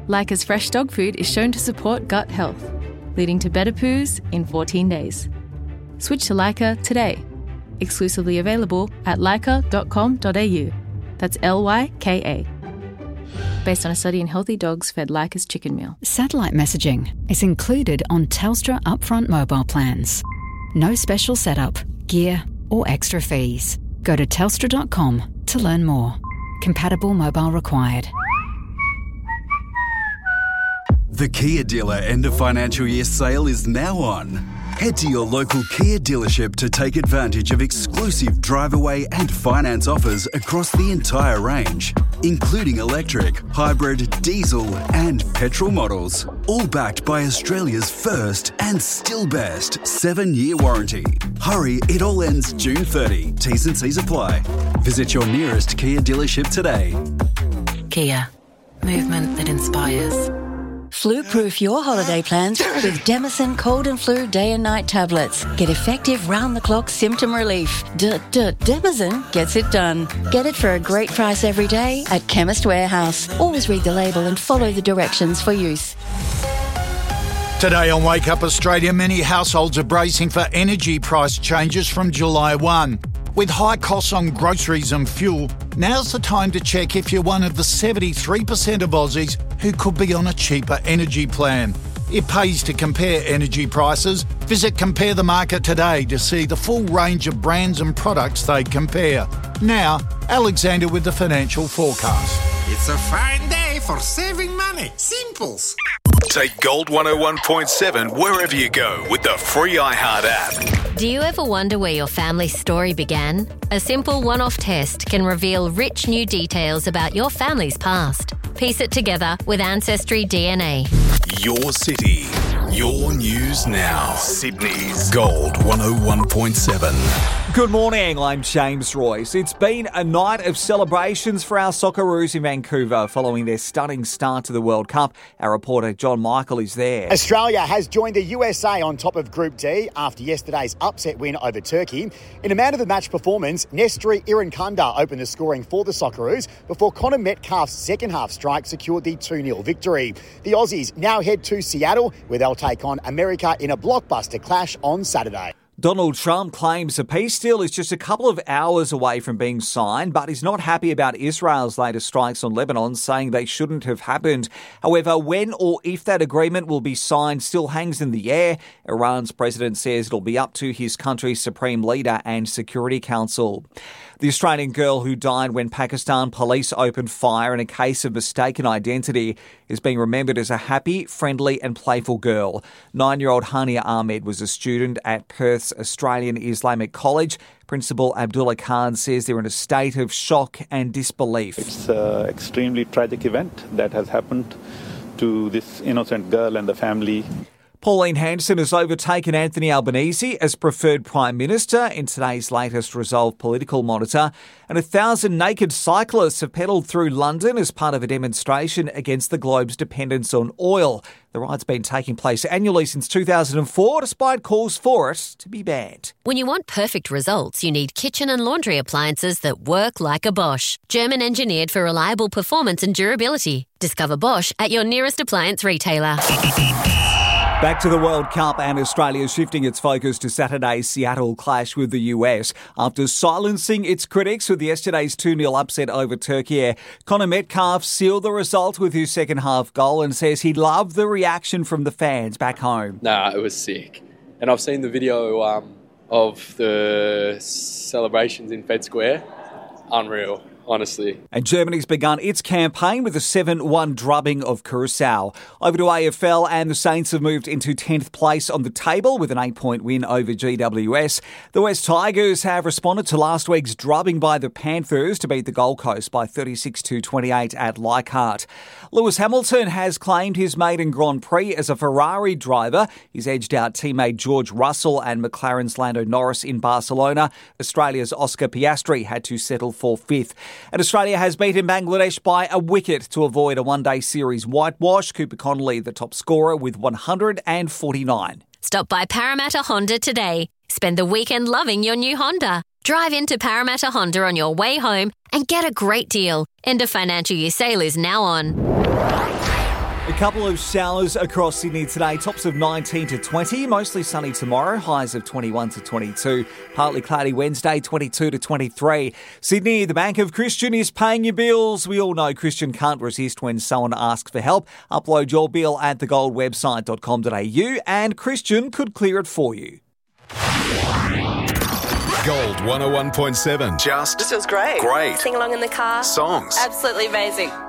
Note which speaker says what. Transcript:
Speaker 1: Leica's fresh dog food is shown to support gut health, leading to better poos in 14 days. Switch to Leica today. Exclusively available at leica.com.au. That's Lyka. Based on a study in healthy dogs fed Leica's chicken meal.
Speaker 2: Satellite messaging is included on Telstra upfront mobile plans. No special setup, gear or extra fees. Go to telstra.com to learn more. Compatible mobile required.
Speaker 3: The Kia dealer end of financial year sale is now on. Head to your local Kia dealership to take advantage of exclusive drive away and finance offers across the entire range, including electric, hybrid, diesel and petrol models. All backed by Australia's first and still best 7-year warranty. Hurry, it all ends June 30. T's and C's apply. Visit your nearest Kia dealership today.
Speaker 4: Kia. Movement that inspires.
Speaker 5: Flu-proof your holiday plans with Demicin Cold and Flu Day and Night tablets. Get effective round-the-clock symptom relief. Demicin gets it done. Get it for a great price every day at Chemist Warehouse. Always read the label and follow the directions for use.
Speaker 6: Today on Wake Up Australia, many households are bracing for energy price changes from July 1. With high costs on groceries and fuel, now's the time to check if you're one of the 73% of Aussies who could be on a cheaper energy plan. It pays to compare energy prices. Visit Compare the Market today to see the full range of brands and products they compare. Now, Alexander with the financial forecast.
Speaker 7: It's a fine day for saving money. Simples.
Speaker 8: Take Gold 101.7 wherever you go with the free iHeart app.
Speaker 9: Do you ever wonder where your family's story began? A simple one-off test can reveal rich new details about your family's past. Piece it together with Ancestry DNA.
Speaker 8: Your city, your news now. Sydney's Gold 101.7.
Speaker 10: Good morning, I'm James Royce. It's been a night of celebrations for our Socceroos in Vancouver following their stunning start to the World Cup. Our reporter John Michael is there.
Speaker 11: Australia has joined the USA on top of Group D after yesterday's upset win over Turkey. In a man-of-the-match performance, Nestri Irankunda opened the scoring for the Socceroos before Connor Metcalf's second-half strike secured the 2-0 victory. The Aussies now head to Seattle, where they'll take on America in a blockbuster clash on Saturday.
Speaker 10: Donald Trump claims a peace deal is just a couple of hours away from being signed, but he's not happy about Israel's latest strikes on Lebanon, saying they shouldn't have happened. However, when or if that agreement will be signed still hangs in the air. Iran's president says it'll be up to his country's supreme leader and Security Council. The Australian girl who died when Pakistan police opened fire in a case of mistaken identity is being remembered as a happy, friendly and playful girl. 9-year-old Hania Ahmed was a student at Perth's Australian Islamic College. Principal Abdullah Khan says they're in a state of shock and disbelief.
Speaker 12: It's an extremely tragic event that has happened to this innocent girl and the family.
Speaker 10: Pauline Hanson has overtaken Anthony Albanese as preferred Prime Minister in today's latest Resolve political monitor, and 1,000 naked cyclists have pedalled through London as part of a demonstration against the globe's dependence on oil. The ride's been taking place annually since 2004, despite calls for it to be banned.
Speaker 9: When you want perfect results, you need kitchen and laundry appliances that work like a Bosch. German engineered for reliable performance and durability. Discover Bosch at your nearest appliance retailer.
Speaker 10: Back to the World Cup, and Australia shifting its focus to Saturday's Seattle clash with the US. After silencing its critics with yesterday's 2-0 upset over Turkey, Connor Metcalf sealed the result with his second-half goal and says he loved the reaction from the fans back home.
Speaker 13: Nah, it was sick. And I've seen the video of the celebrations in Fed Square. Unreal. Honestly.
Speaker 10: And Germany's begun its campaign with a 7-1 drubbing of Curacao. Over to AFL, and the Saints have moved into 10th place on the table with an 8-point win over GWS. The West Tigers have responded to last week's drubbing by the Panthers to beat the Gold Coast by 36-28 at Leichhardt. Lewis Hamilton has claimed his maiden Grand Prix as a Ferrari driver. He's edged out teammate George Russell and McLaren's Lando Norris in Barcelona. Australia's Oscar Piastri had to settle for 5th. And Australia has beaten Bangladesh by a wicket to avoid a one-day series whitewash. Cooper Connolly, the top scorer, with 149.
Speaker 9: Stop by Parramatta Honda today. Spend the weekend loving your new Honda. Drive into Parramatta Honda on your way home and get a great deal. End of financial year sale is now on.
Speaker 10: A couple of showers across Sydney today, tops of 19 to 20, mostly sunny tomorrow, highs of 21 to 22, partly cloudy Wednesday, 22 to 23. Sydney, the Bank of Christian is paying your bills. We all know Christian can't resist when someone asks for help. Upload your bill at thegoldwebsite.com.au and Christian could clear it for you.
Speaker 8: Gold 101.7. Just
Speaker 14: This feels great.
Speaker 8: Great.
Speaker 14: Sing along in the car.
Speaker 8: Songs.
Speaker 14: Absolutely amazing.